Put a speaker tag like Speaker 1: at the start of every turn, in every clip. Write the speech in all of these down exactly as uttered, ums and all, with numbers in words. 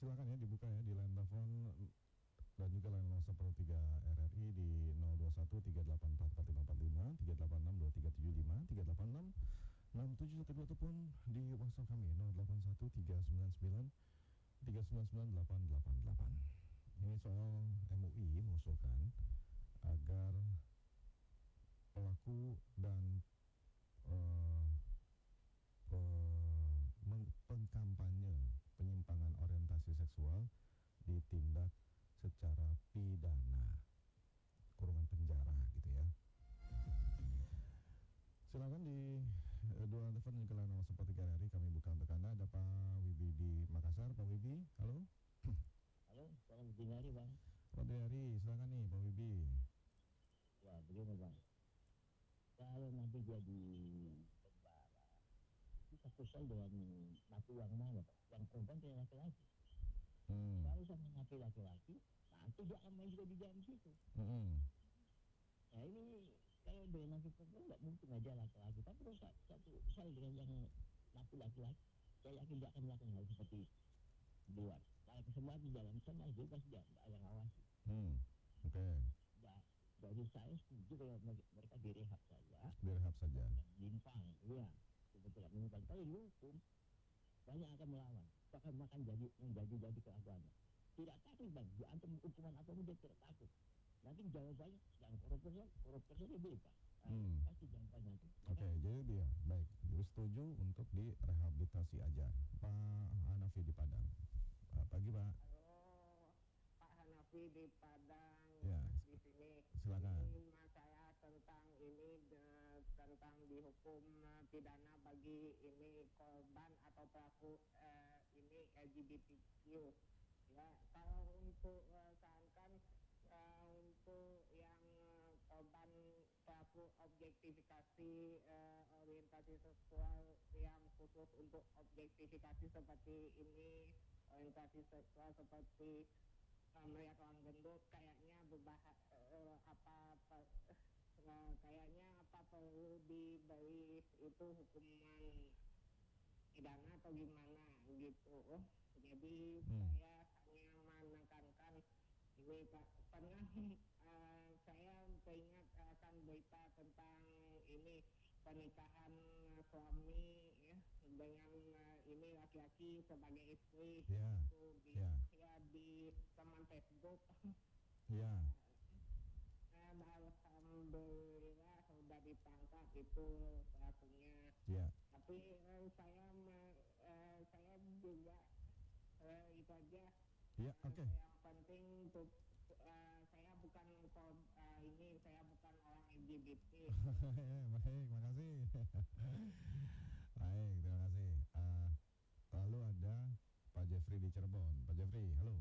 Speaker 1: silakan ya dibuka ya di line telepon dan juga line nol satu tiga R R I di nol dua satu tiga delapan empat empat lima empat lima, tiga delapan enam dua tiga tujuh lima, tiga delapan enam enam tujuh satu dua ataupun di WhatsApp kami nol delapan satu tiga sembilan sembilan tiga sembilan sembilan delapan delapan delapan. Ini soal M U I mengusulkan agar pelaku dan uh, pengkampanye penyimpangan orientasi seksual ditindak secara pidana, kurungan penjara gitu ya. Silakan di uh, dua telepon ke nol satu tiga R R I kami buka untuk Anda. Ada Pak Wibi di Makassar. Pak Wibi, halo.
Speaker 2: Halo, selamat dini hari Bang.
Speaker 1: Selamat dini hari, silakan nih Pak Wibi.
Speaker 2: Ya begini Bang, kalau nanti jadi tentara, kita susah dengan napi yang mana Bang? Yang korban kayak laki-laki.
Speaker 1: Hmm.
Speaker 2: Kalau sama napi laki-laki, nanti dia akan main juga di dalam situ.
Speaker 1: Hmm.
Speaker 2: Nah ini kalau dengan napi perempuan nggak mungkin aja laki-laki, tapi kalau satu sel dengan yang napi laki-laki, saya yakin dia akan melakukan hal seperti itu di luar. Kalau semua di dalam sana bebas dia, nggak ada yang awasi.
Speaker 1: Hmm. Oke. Okay.
Speaker 2: Ya, jadi saya setuju kalau mereka direhab saja.
Speaker 1: Direhab saja.
Speaker 2: Limpang, iya. Betul, menyimpang. Tapi hukum banyak akan melawan. Bahkan makan jadi menjadi jadi keagamaan. Tidak takut Bang, diancam hukuman apa pun dia tidak takut. Nanti jawabannya jangan korupsi, korupsi dia bebas. Nah,
Speaker 1: Hmm.
Speaker 2: pasti jawabannya itu.
Speaker 1: Oke, okay, jadi dia baik. Jadi setuju untuk direhabilitasi aja. Pak Hanafi di Padang. Uh, pagi Pak.
Speaker 3: Halo, Pak Hanafi di Padang.
Speaker 1: Ya,
Speaker 3: di sini.
Speaker 1: Silakan.
Speaker 3: Ini masalah tentang ini de, tentang dihukum uh, pidana bagi ini korban atau pelaku uh, ini L G B T Q. Ya, kalau untuk uh, seakan uh, untuk yang uh, korban pelaku objektifikasi uh, orientasi seksual yang khusus untuk objektifikasi seperti ini, orientasi seksual seperti uh, melihat orang gendut, kayaknya berbahaya uh, apa, apa uh, kayaknya apa perlu diberi itu hukuman pidana atau gimana gitu. Jadi hmm. saya hanya menekankan ini Pak, pernah uh, saya teringat akan berita tentang ini pernikahan suami ya dengan uh, ini laki-laki sebagai istri
Speaker 1: yeah.
Speaker 3: itu di
Speaker 1: yeah.
Speaker 3: ya di teman Facebook.
Speaker 1: Ya.
Speaker 3: Yeah. Nah, alhamdulillah sudah ditangkap itu pelakunya.
Speaker 1: Yeah.
Speaker 3: Tapi uh, saya uh, saya juga uh, itu aja.
Speaker 1: Ya, yeah, oke. Okay.
Speaker 3: Yang penting untuk uh, saya bukan uh, ini saya bukan orang L G B T.
Speaker 1: Baik, makasih. Baik, terima kasih. Uh, lalu ada Pak Jeffrey di Cirebon. Pak Jeffrey, halo.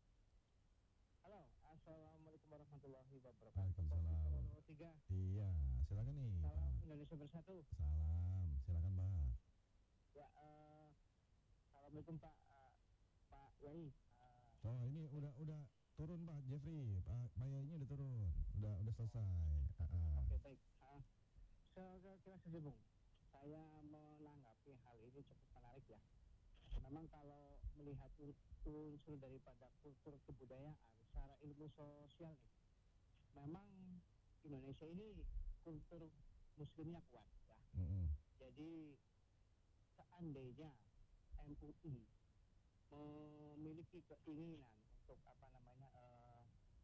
Speaker 4: Halo, assalamualaikum warahmatullahi wabarakatuh.
Speaker 1: Waalaikumsalam.
Speaker 4: Tiga.
Speaker 1: Iya, silakan nih.
Speaker 4: Salam
Speaker 1: Pak.
Speaker 4: Indonesia Bersatu.
Speaker 1: Salam, silakan Pak.
Speaker 4: Ya, uh, assalamualaikum Pak uh, Pak Yai. Uh,
Speaker 1: oh ini udah udah turun Pak Jeffrey, Pak Pak Yainya udah turun, udah udah selesai. Uh-uh.
Speaker 4: Oke okay, baik. Uh, Sekira saja Bung, saya menanggapi hal ini cukup menarik ya. Memang kalau melihat unsur daripada kultur kebudayaan secara ilmu sosial nih, memang Indonesia ini kultur muslimnya kuat ya. Mm-hmm. Jadi seandainya M U I memiliki keinginan untuk apa namanya uh,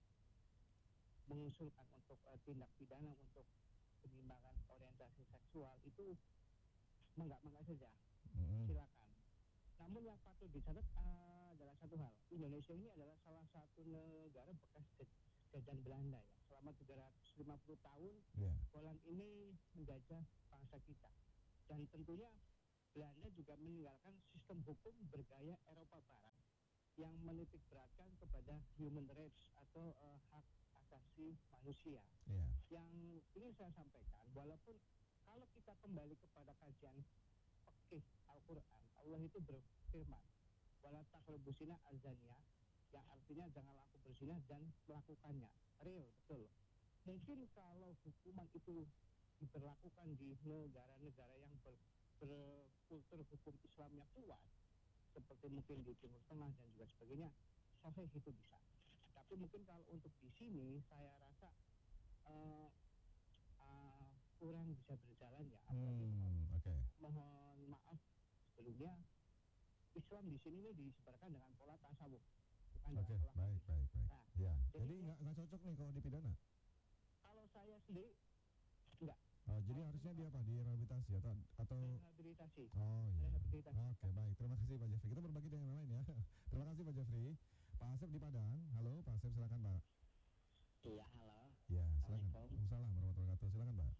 Speaker 4: mengusulkan untuk uh, tindak pidana untuk penyimpangan orientasi seksual itu menggak-menggak saja, mm-hmm. silakan. Namun yang patut dicatat uh, adalah satu hal, Indonesia ini adalah salah satu negara bekas jajahan Belanda ya. Selama tiga ratus lima puluh tahun, yeah. Holland ini menjajah bangsa kita. Dan tentunya Belanda juga meninggalkan sistem hukum bergaya Eropa Barat yang menitik beratkan kepada human rights atau uh, hak asasi manusia. Yeah. Yang ingin saya sampaikan, walaupun kalau kita kembali kepada kajian fikih Al-Quran, Allah itu berfirman, wala taqrabu zina azania, yang artinya janganlah aku berzina dan melakukannya. Real, betul. Mungkin kalau hukuman itu diberlakukan di negara-negara yang ber, berkultur hukum Islamnya kuat, seperti seperti mungkin di Timur Tengah dan juga sebagainya, sahih itu bisa. Tapi mungkin kalau untuk di sini saya rasa uh, uh, kurang bisa berjalan ya. Apalagi
Speaker 1: Hmm,
Speaker 4: mohon,
Speaker 1: okay.
Speaker 4: mohon maaf sebelumnya, Islam di sini nih disebarkan dengan pola tasawuf, bukan
Speaker 1: Oke,
Speaker 4: dengan pola
Speaker 1: baik,
Speaker 4: hadis.
Speaker 1: baik, baik.
Speaker 4: Nah,
Speaker 1: Ya,
Speaker 4: jadi
Speaker 1: jadi nggak nggak cocok nih kalau dipidana.
Speaker 4: kalau saya sendiri enggak.
Speaker 1: Oh, jadi harusnya dia apa? Direhabilitasi atau atau
Speaker 4: Rehabilitasi.
Speaker 1: Oh iya.
Speaker 4: Rehabilitasi.
Speaker 1: Oke, baik. Terima kasih Pak Jeffrey. Kita berbagi dengan yang lain ya. Terima kasih Pak Jeffrey. Pak Asep di Padang. Halo, Pak Asep, silakan Pak.
Speaker 2: Iya, halo.
Speaker 1: Ya, silakan.
Speaker 2: Assalamualaikum.
Speaker 1: Waalaikumsalam warahmatullahi wabarakatuh. Silakan Pak.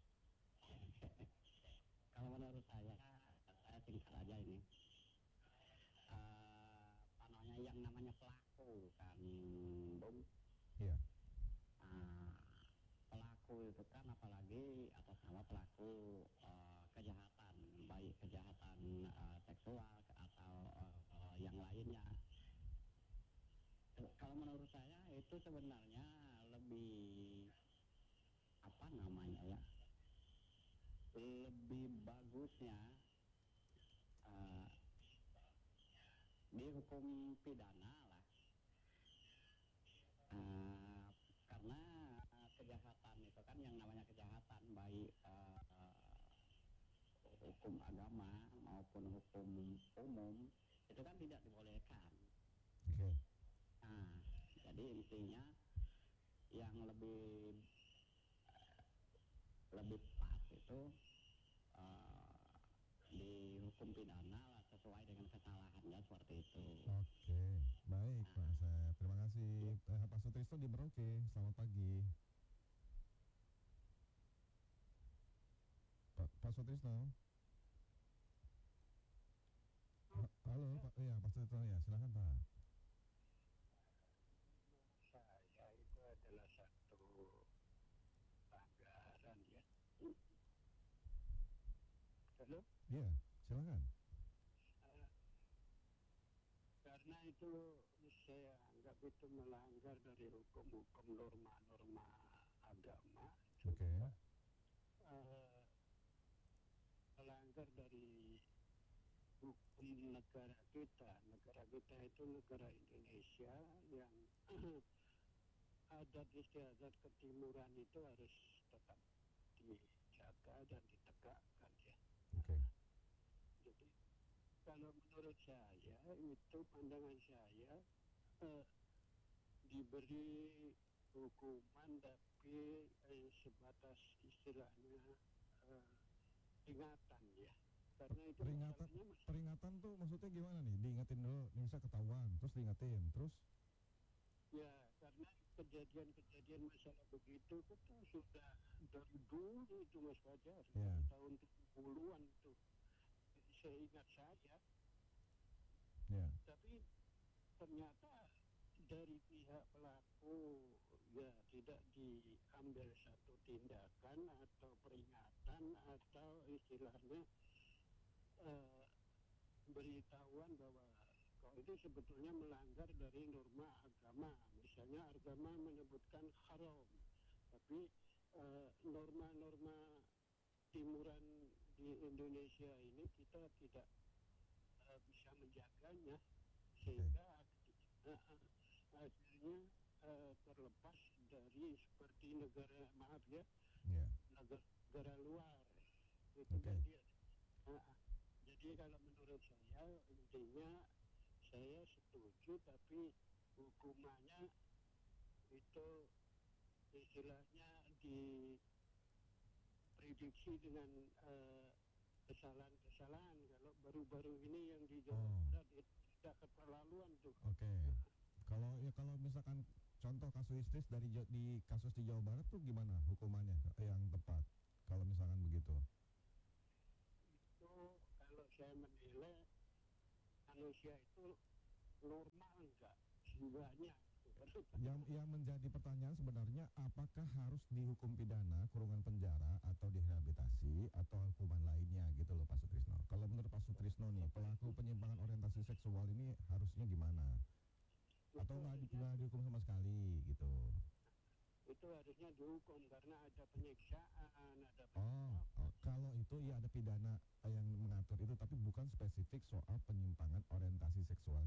Speaker 2: Kalau menurut saya, saya singkat aja ini. Uh, apa namanya, yang namanya pelaku kan, Bung.
Speaker 1: Iya.
Speaker 2: Uh, pelaku itu kan apalagi atas nama pelaku uh, kejahatan, baik kejahatan uh, seksual atau uh, uh, yang lainnya. Kalau menurut saya itu sebenarnya lebih apa namanya ya, lebih bagusnya uh, dihukum pidana lah, uh, karena uh, kejahatan itu kan yang namanya kejahatan baik uh, uh, hukum agama maupun hukum umum itu kan tidak dibolehkan.
Speaker 1: Oke. Okay.
Speaker 2: Nah, jadi intinya yang lebih uh, lebih pas itu uh, dihukum pidana lah sesuai dengan kesalahannya seperti itu.
Speaker 1: Oke, baik Pak Asep. Terima kasih. Eh, Pak Sutrisno di Merauke. Selamat pagi. Pak, Pak Sutrisno. Ha- Halo Pak. Iya Pak Sutrisno ya. Silakan Pak.
Speaker 5: Saya itu adalah satu pelanggaran ya. Halo?
Speaker 1: Iya, silakan.
Speaker 5: Uh, karena itu saya anggap itu melanggar dari hukum-hukum norma-norma agama.
Speaker 1: Oke. Okay.
Speaker 5: Uh, melanggar dari hukum negara kita. Negara kita itu negara Indonesia yang adat istiadat ketimuran itu harus tetap dijaga dan ditegakkan ya.
Speaker 1: Oke. Okay.
Speaker 5: Jadi kalau menurut saya itu pandangan saya eh, diberi hukuman tapi eh, sebatas istilahnya eh, peringatan ya. Karena itu
Speaker 1: peringatan
Speaker 5: masalahnya,
Speaker 1: peringatan tuh maksudnya gimana nih? Diingetin dulu, nih bisa ketahuan, terus diingetin, terus?
Speaker 5: Ya, karena kejadian-kejadian masalah begitu itu sudah dari dulu itu Mas Fajar,
Speaker 1: yeah.
Speaker 5: dari tahun tujuh puluhan itu. Saya ingat saja.
Speaker 1: Yeah.
Speaker 5: Tapi ternyata dari pihak pelaku ya tidak diambil satu tindakan atau peringatan atau istilahnya uh, beritahuan bahwa kalau itu sebetulnya melanggar dari norma agama. Misalnya agama menyebutkan haram, tapi uh, norma-norma timuran di Indonesia ini kita tidak uh, bisa menjaganya sehingga uh, uh, akhirnya uh, terlepas dari seperti negara maaf ya
Speaker 1: yeah.
Speaker 5: negara, negara luar itu
Speaker 1: okay.
Speaker 5: jadi uh, jadi kalau menurut saya intinya saya setuju tapi hukumannya itu istilahnya diprediksi dengan uh, kesalahan-kesalahan. Kalau baru-baru ini yang di Jawa
Speaker 1: oh.
Speaker 5: Barat itu tidak keterlaluan tuh.
Speaker 1: Oke. Okay. Kalau ya kalau misalkan contoh kasus dari di kasus di Jawa Barat tuh gimana hukumannya yang tepat kalau misalkan begitu?
Speaker 5: Itu kalau saya menilai manusia itu normal enggak jiwanya.
Speaker 1: Yang yang menjadi pertanyaan sebenarnya apakah harus dihukum pidana, kurungan penjara atau direhabilitasi atau hukuman lainnya gitu loh Pak Sutrisno. Kalau menurut Pak Sutrisno nih pelaku penyimpangan orientasi seksual ini harusnya gimana? Atau nggak nggak dihukum sama sekali gitu?
Speaker 5: Itu harusnya dihukum karena ada penyiksaan, ada
Speaker 1: oh, oh, kalau itu ya ada pidana yang mengatur itu, tapi bukan spesifik soal penyimpangan orientasi seksual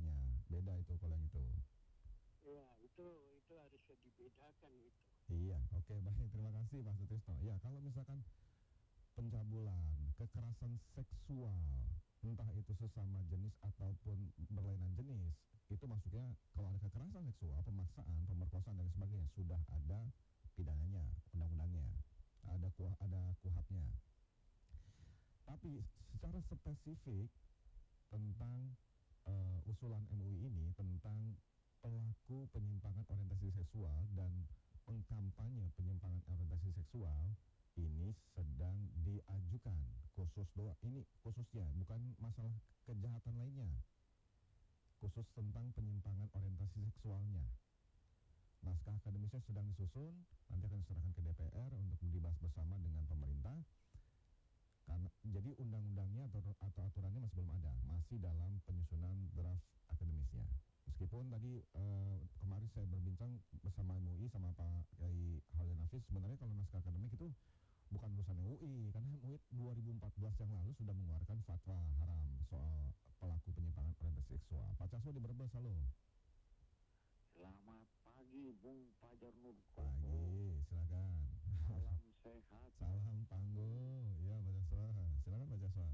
Speaker 1: kasih Pak Sutrisno. Ya, kalau misalkan pencabulan, kekerasan seksual, entah itu sesama jenis ataupun berlainan jenis, itu masuknya kalau ada kekerasan seksual, pemaksaan, pemerkosaan dan sebagainya sudah ada pidananya, undang-undangnya, ada kuah, ada kuhapnya. Tapi secara spesifik tentang uh, usulan M U I ini tentang pelaku penyimpangan orientasi seksual dan pengkampanye penyimpangan orientasi seksual ini sedang diajukan khusus doa ini khususnya bukan masalah kejahatan lainnya, khusus tentang penyimpangan orientasi seksualnya. Naskah akademisnya sedang disusun, nanti akan diserahkan ke D P R untuk dibahas bersama dengan pemerintah. Karena jadi undang-undangnya atau, atau aturannya masih belum ada, masih dalam penyusunan draft akademisnya. Meskipun tadi eh, kemarin saya berbincang bersama M U I sama Pak Kiai Khalil Nafis, sebenarnya kalau naskah akademik itu bukan urusan M U I, karena M U I dua ribu empat belas yang lalu sudah mengeluarkan fatwa haram soal pelaku penyimpangan orientasi seksual. Pak Caswo di Brebes, halo.
Speaker 5: Selamat pagi Bung Fajar Nur.
Speaker 1: Pagi, silakan.
Speaker 5: Salam sehat.
Speaker 1: Salam Panggo. Ya, Pak Caswo. Silakan Pak Caswo.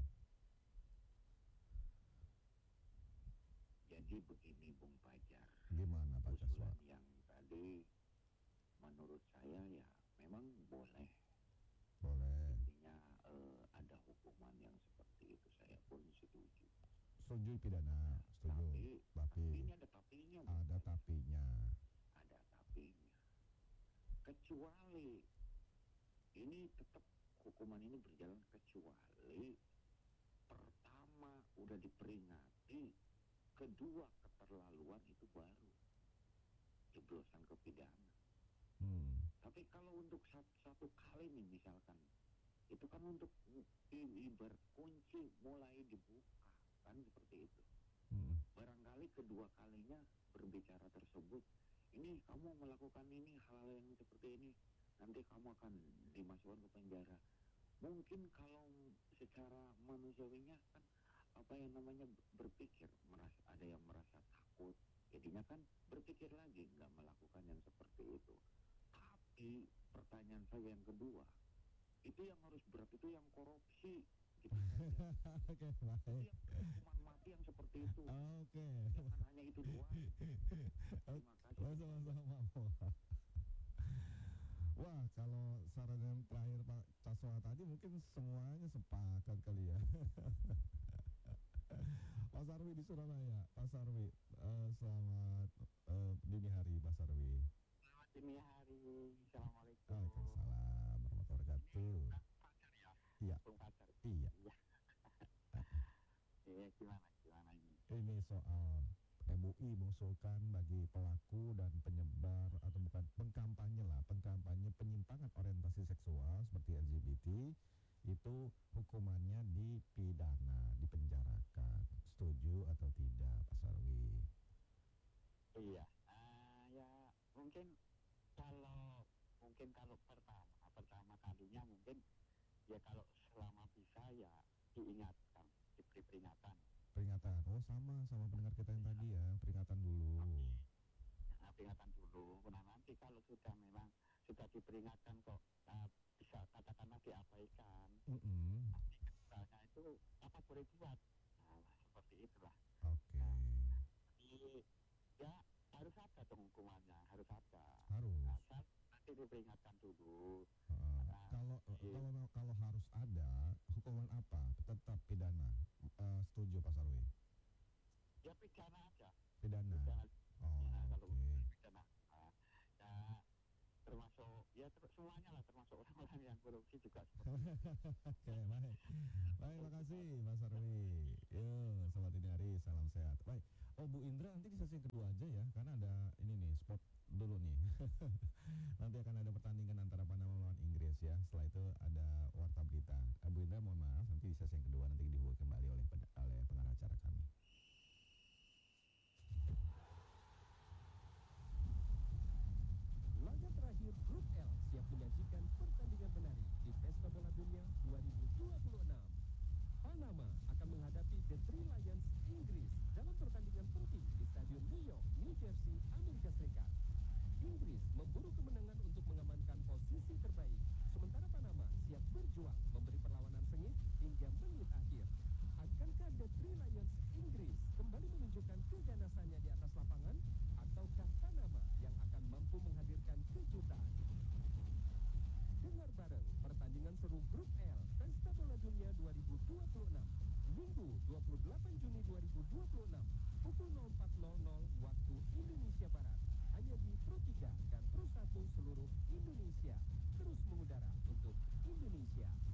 Speaker 5: Jadi begini Bung Fajar.
Speaker 1: Gimana Pak Caswo?
Speaker 5: Usulan yang tadi menurut saya ya memang boleh.
Speaker 1: Boleh.
Speaker 5: Intinya eh, ada hukuman yang seperti itu, saya pun setuju.
Speaker 1: Setuju pidana, setuju.
Speaker 5: Tapi,
Speaker 1: tapi
Speaker 5: tapi ini ada tapinya. Bung
Speaker 1: ada
Speaker 5: Fajar.
Speaker 1: tapinya.
Speaker 5: Ada tapinya. Kecuali ini tetap hukuman ini berjalan kecuali pertama udah diperingati, kedua keterlaluan itu baru jeblosan ke pidana.
Speaker 1: Hmm.
Speaker 5: Tapi kalau untuk satu, satu kali nih misalkan, itu kan untuk ibarat kunci mulai dibuka, kan seperti itu.
Speaker 1: Hmm.
Speaker 5: Barangkali kedua kalinya berbicara tersebut, ini kamu melakukan ini hal yang seperti ini, nanti kamu akan dimasukkan ke penjara. Mungkin kalau secara manusiawinya kan apa yang namanya berpikir, merasa ada yang merasa takut, jadinya kan berpikir lagi nggak melakukan yang seperti itu. Tapi pertanyaan saya yang kedua, itu yang harus berat itu yang korupsi gitu.
Speaker 1: Oke, baik.
Speaker 5: Itu yang hukuman mati yang seperti itu.
Speaker 1: Oke.
Speaker 5: Jangan hanya itu doang. Terima kasih.
Speaker 1: Sama-sama. Wah, kalau saran yang terakhir Pak Caswa tadi mungkin semuanya sepakat kali ya. Pak Sarwi di Surabaya. Pak Sarwi, uh, selamat uh, dini hari Pak Sarwi.
Speaker 4: Selamat dini hari. Assalamualaikum.
Speaker 1: Waalaikumsalam warahmatullahi wabarakatuh.
Speaker 4: Fajar ya?
Speaker 1: Iya.
Speaker 4: Bung Fajar.
Speaker 1: Iya.
Speaker 4: Iya. Eh, gimana? Gimana ini?
Speaker 1: Ini soal M U I mengusulkan bagi pelaku dan penyebar atau bukan pengkampanye lah, pengkampanye penyimpangan orientasi seksual seperti L G B T itu hukumannya dipidana, dipenjarakan. Setuju atau tidak, Pak Sarwi?
Speaker 4: Iya. Uh, ya mungkin kalau mungkin kalau pertama pertama kalinya mungkin ya kalau selama bisa ya diingatkan, diberi peringatan.
Speaker 1: Peringatan. Oh, sama sama pendengar kita yang tadi ya, peringatan dulu.
Speaker 4: Nah, peringatan dulu. Nah, nanti kalau sudah memang sudah diperingatkan kok uh, bisa katakanlah diabaikan.
Speaker 1: Mm-mm.
Speaker 4: Nanti misalnya itu apa boleh buat. Nah, seperti itulah.
Speaker 1: Oke.
Speaker 4: Jadi ya harus ada dong hukumannya, harus ada.
Speaker 1: Harus.
Speaker 4: Nah, asal nanti diperingatkan dulu.
Speaker 1: Uh,
Speaker 4: Nah,
Speaker 1: kalau
Speaker 4: iya.
Speaker 1: kalau kalau harus ada hukuman apa? Tetap pidana. Uh, setuju Pak Sarwi?
Speaker 4: Ya pidana aja.
Speaker 1: Pidana.
Speaker 4: Pidana.
Speaker 1: Oh,
Speaker 4: Ya, kalau
Speaker 1: oke.
Speaker 4: pidana. Nah, ya termasuk ya ter- semuanya lah, termasuk orang-orang yang korupsi juga seperti itu.
Speaker 1: Oke, baik. Baik, makasih Pak Sarwi. Yuk, selamat dini hari, salam sehat. Baik. Oh, Bu Indra nanti di sesi kedua aja ya, karena ada ini nih, spot dulu nih. Nanti akan ada pertandingan antara Panama melawan Inggris ya. Setelah itu ada warta berita. Eh, Bu Indra mohon maaf, nanti di sesi yang kedua nanti dihubungi kembali oleh oleh pengarah acara kami.
Speaker 6: Laga terakhir Grup L siap menyajikan pertandingan menarik di Pesta Bola Dunia dua ribu dua puluh enam. Panama akan menghadapi The Three Lions Inggris dalam pertandingan penting di Stadion New York, New Jersey, Amerika Serikat. Inggris memburu kemenangan untuk mengamankan tiga menit akhir. Akankah The Three Lions Inggris kembali menunjukkan keganasannya di atas lapangan, ataukah Panama yang akan mampu menghadirkan kejutan? Dengar bareng pertandingan seru Grup L Pesta Bola Dunia dua ribu dua puluh enam, Minggu dua puluh delapan Juni dua ribu dua puluh enam, pukul nol empat nol nol waktu Indonesia Barat, hanya di Pro tiga dan Pro satu seluruh Indonesia. Terus mengudara untuk Indonesia.